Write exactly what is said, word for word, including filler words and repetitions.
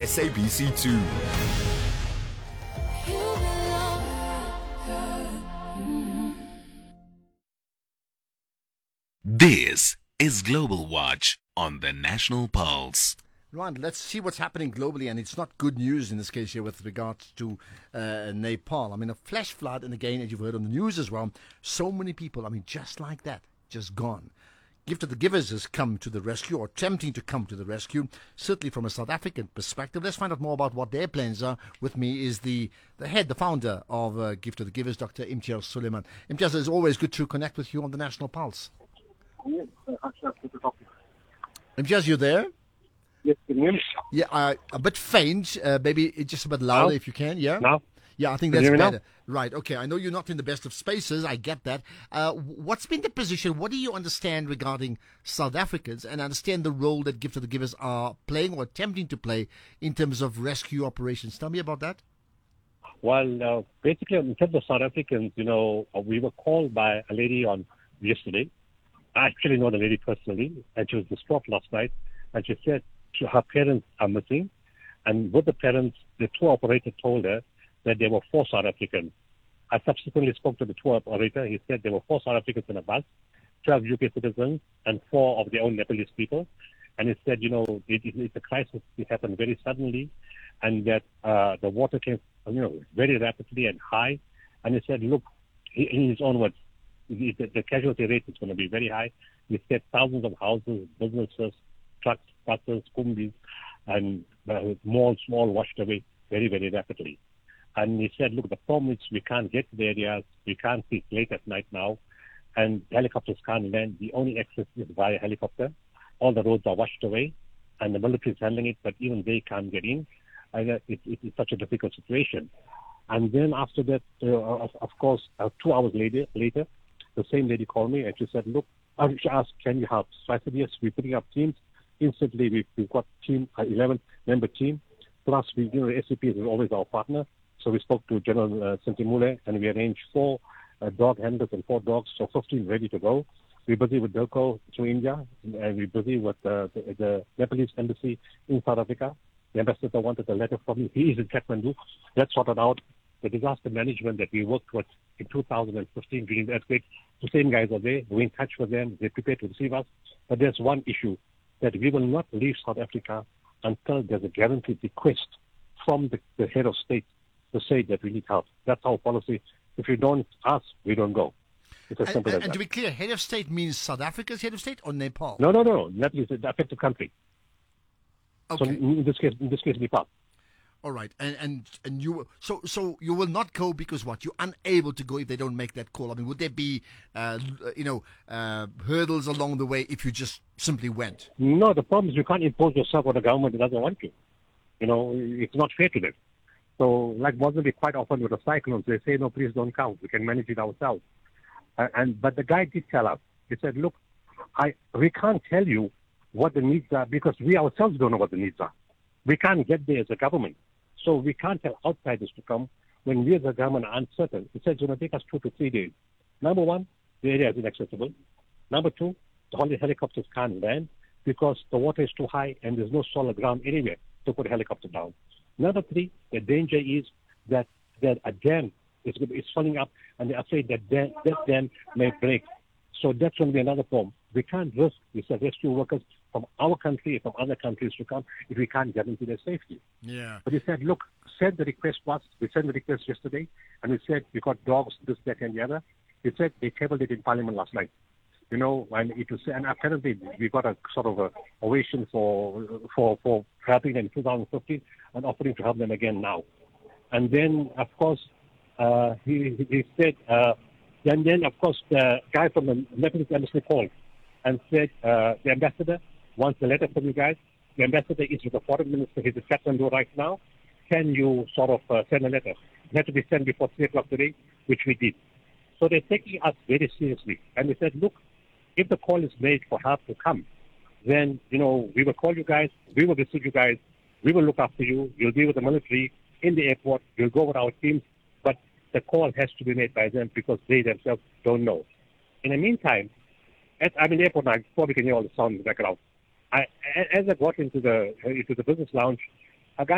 S A B C two. This is Global Watch on the National Pulse. Right, let's see what's happening globally, and it's not good news in this case here with regards to uh, Nepal. I mean, a flash flood, and again, as you've heard on the news as well, so many people, I mean, just like that, just gone. Gift of the Givers has come to the rescue, or attempting to come to the rescue, certainly from a South African perspective. Let's find out more about what their plans are. With me is the, the head, the founder of uh, Gift of the Givers, Doctor Imtiaz Sooliman. Imtiaz, it's always good to connect with you on the National Pulse. Yes, actually, good to talk to you. Imtiaz, you there? Yes, can you hear me? Yeah, uh, a bit faint. Uh, maybe just a bit louder Now? if you can. Yeah. Now? Yeah, I think Can that's you hear me now? better. Right. Okay. I know you're not in the best of spaces. I get that. Uh, what's been the position? What do you understand regarding South Africans, and understand the role that Gift of the Givers are playing or attempting to play in terms of rescue operations? Tell me about that. Well, uh, basically, in terms of South Africans, you know, uh, we were called by a lady on yesterday. I actually know the lady personally, and she was distraught last night, and she said she, her parents are missing, and with the parents, the tour operator told her that there were four South Africans. I subsequently spoke to the tour operator. He said there were four South Africans in a bus, twelve U K citizens, and four of their own Nepalese people. And he said, you know, it, it, it's a crisis. It happened very suddenly, and that uh, the water came, you know, very rapidly and high. And he said, look, he, in his own words, the, the casualty rate is going to be very high. He said thousands of houses, businesses, trucks, buses, kumbis, and uh, malls, small washed away very, very rapidly. And he said, look, the problem is we can't get to the areas, we can't see late at night now, and helicopters can't land. The only access is via helicopter. All the roads are washed away, and the military is handling it, but even they can't get in. And uh, it, it is such a difficult situation. And then after that, uh, of, of course, uh, two hours later, later, the same lady called me, and she said, look, uh, she asked, can you help? So I said, yes, we're putting up teams. Instantly, we've, we've got team, uh, eleven-member team. Plus, we, you know, the S C P is always our partner. So we spoke to General uh, Sintimule, and we arranged four uh, dog handlers and four dogs, so fifteen ready to go. We're busy with Delco to India, and we're busy with uh, the, the Nepalese embassy in South Africa. The ambassador wanted a letter from me. He is in Kathmandu. That's sorted out. The disaster management that we worked with in two thousand fifteen during the earthquake, the same guys are there. We're in touch with them. They're prepared to receive us. But there's one issue, that we will not leave South Africa until there's a guaranteed request from the, the head of state to say that we need help. That's our policy. If you don't ask, we don't go. It's as And, simple and, as and that. to be clear, head of state means South Africa's head of state or Nepal? No, no, no. That is the affected country. Okay. So in this case, in this case, Nepal. All right. And and and you so so you will not go because what? You're unable to go if they don't make that call. I mean, would there be uh, you know uh, hurdles along the way if you just simply went? No, the problem is you can't impose yourself on a government that doesn't want you. You know, it's not fair to them. So, like Mozambique, quite often with the cyclones, they say, no, please don't come. We can manage it ourselves. Uh, and But the guy did tell us, he said, look, I we can't tell you what the needs are because we ourselves don't know what the needs are. We can't get there as a government. So we can't tell outsiders to come when we as a government are uncertain. He said, it's going to take us two to three days. Number one, the area is inaccessible. Number two, the only helicopters can't land because the water is too high and there's no solid ground anywhere to put a helicopter down. Number three, the danger is that, that a dam is, is falling up and they're afraid that dam, that dam may break. So that's going to be another problem. We can't risk, we said, rescue workers from our country, from other countries to come if we can't guarantee their safety. Yeah. But he said, look, send the request to us. We sent the request yesterday, and we said we got dogs, this, that, and the other. He said they tabled it in Parliament last night. You know, and it was, and apparently we got a sort of a ovation for for for helping them in two thousand fifteen and offering to help them again now. And then, of course, uh, he he said, uh, and then of course the guy from the Nepalese embassy called and said uh, the ambassador wants a letter from you guys. The ambassador is with the foreign minister. He's in Kathmandu right now. Can you sort of uh, send a letter? It had to be sent before three o'clock today, which we did. So they're taking us very seriously. And they said, look, if the call is made for help to come, then, you know, we will call you guys, we will visit you guys, we will look after you, you'll be with the military in the airport, you'll go with our teams, but the call has to be made by them because they themselves don't know. In the meantime, at, I'm in the airport now, before we can hear all the sound in the background. I, as I got into the into the business lounge,